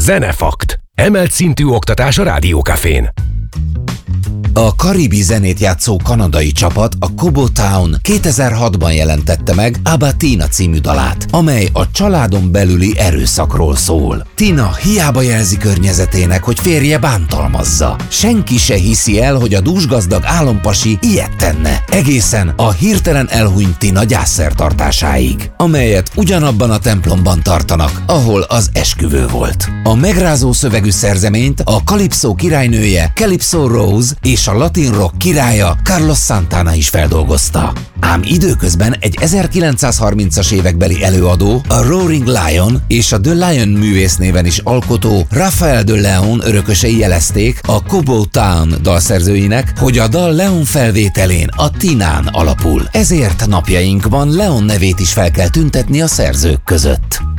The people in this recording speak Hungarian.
Zenefakt. Emelt szintű oktatás a Rádiókafén. A karibi zenét játszó kanadai csapat, a Cobo Town 2006-ban jelentette meg ABBA Tina című dalát, amely a családon belüli erőszakról szól. Tina hiába jelzi környezetének, hogy férje bántalmazza. Senki se hiszi el, hogy a dúsgazdag álompasi ilyet tenne. Egészen a hirtelen elhunyt Tina gyászszertartásáig, amelyet ugyanabban a templomban tartanak, ahol az esküvő volt. A megrázó szövegű szerzeményt a Calypso királynője Calypso Rose és a latin rock királya Carlos Santana is feldolgozta. Ám időközben egy 1930-as évekbeli előadó, a Roaring Lion és a The Lion művésznéven is alkotó Rafael de Leon örökösei jelezték a Cobo Town dalszerzőinek, hogy a dal Leon felvételén a Tinán alapul. Ezért napjainkban Leon nevét is fel kell tüntetni a szerzők között.